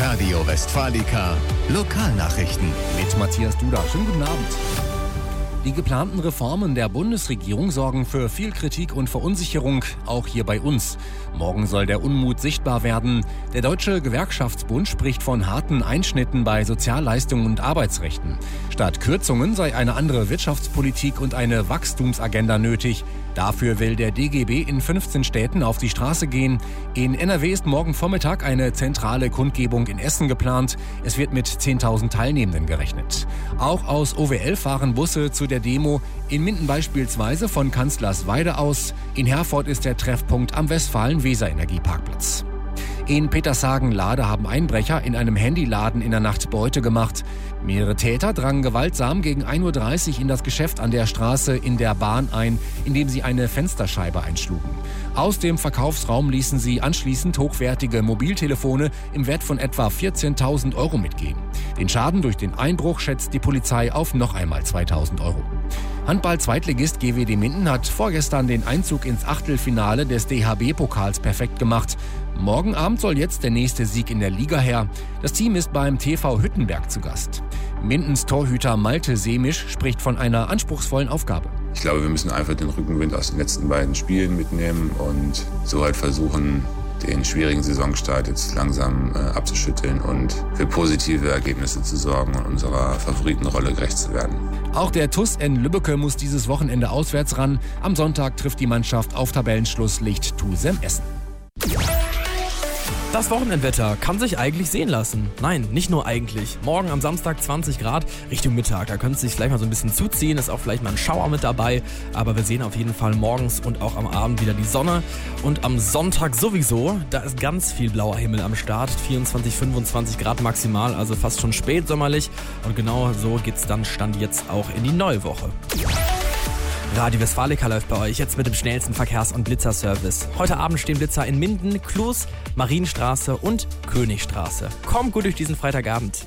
Radio Westfalica Lokalnachrichten. Mit Matthias Duda. Schönen guten Abend. Die geplanten Reformen der Bundesregierung sorgen für viel Kritik und Verunsicherung, auch hier bei uns. Morgen soll der Unmut sichtbar werden. Der Deutsche Gewerkschaftsbund spricht von harten Einschnitten bei Sozialleistungen und Arbeitsrechten. Statt Kürzungen sei eine andere Wirtschaftspolitik und eine Wachstumsagenda nötig. Dafür will der DGB in 15 Städten auf die Straße gehen. In NRW ist morgen Vormittag eine zentrale Kundgebung in Essen geplant. Es wird mit 10.000 Teilnehmenden gerechnet. Auch aus OWL fahren Busse zu der Demo. In Minden beispielsweise von Kanzlersweide aus. In Herford ist der Treffpunkt am Westfalen-Weser-Energieparkplatz. In Petershagen-Lade haben Einbrecher in einem Handyladen in der Nacht Beute gemacht. Mehrere Täter drangen gewaltsam gegen 1:30 Uhr in das Geschäft an der Straße in der Bahn ein, indem sie eine Fensterscheibe einschlugen. Aus dem Verkaufsraum ließen sie anschließend hochwertige Mobiltelefone im Wert von etwa 14.000 Euro mitgehen. Den Schaden durch den Einbruch schätzt die Polizei auf noch einmal 2.000 Euro. Handball-Zweitligist GWD Minden hat vorgestern den Einzug ins Achtelfinale des DHB-Pokals perfekt gemacht. Morgen Abend soll jetzt der nächste Sieg in der Liga her. Das Team ist beim TV Hüttenberg zu Gast. Mindens Torhüter Malte Semisch spricht von einer anspruchsvollen Aufgabe. Ich glaube, wir müssen einfach den Rückenwind aus den letzten beiden Spielen mitnehmen und so halt versuchen, den schwierigen Saisonstart jetzt langsam abzuschütteln und für positive Ergebnisse zu sorgen und unserer Favoritenrolle gerecht zu werden. Auch der TuS N Lübbecke muss dieses Wochenende auswärts ran. Am Sonntag trifft die Mannschaft auf Tabellenschlusslicht Tusem Essen. Das Wochenendwetter kann sich eigentlich sehen lassen. Nein, nicht nur eigentlich. Morgen am Samstag 20 Grad Richtung Mittag. Da könnte es sich vielleicht mal so ein bisschen zuziehen. Ist auch vielleicht mal ein Schauer mit dabei. Aber wir sehen auf jeden Fall morgens und auch am Abend wieder die Sonne. Und am Sonntag sowieso. Da ist ganz viel blauer Himmel am Start. 24, 25 Grad maximal. Also fast schon spätsommerlich. Und genau so geht's dann Stand jetzt auch in die neue Woche. Radio Westfalica läuft bei euch jetzt mit dem schnellsten Verkehrs- und Blitzerservice. Heute Abend stehen Blitzer in Minden, Klus, Marienstraße und Königstraße. Kommt gut durch diesen Freitagabend.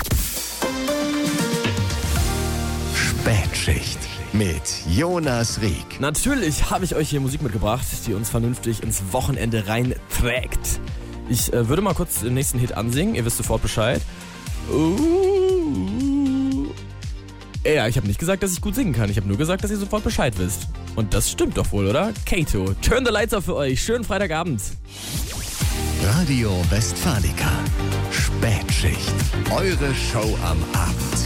Spätschicht mit Jonas Rieck. Natürlich habe ich euch hier Musik mitgebracht, die uns vernünftig ins Wochenende reinträgt. Ich würde mal kurz den nächsten Hit ansingen, ihr wisst sofort Bescheid. Ja, ich habe nicht gesagt, dass ich gut singen kann. Ich habe nur gesagt, dass ihr sofort Bescheid wisst. Und das stimmt doch wohl, oder? Kato, turn the lights off für euch. Schönen Freitagabend. Radio Westfalica Spätschicht. Eure Show am Abend.